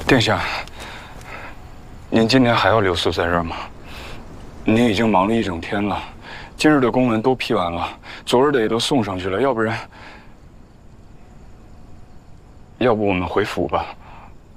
殿下，您今天还要留宿在这儿吗？您已经忙了一整天了，今日的公文都批完了，昨日的也都送上去了，要不我们回府吧。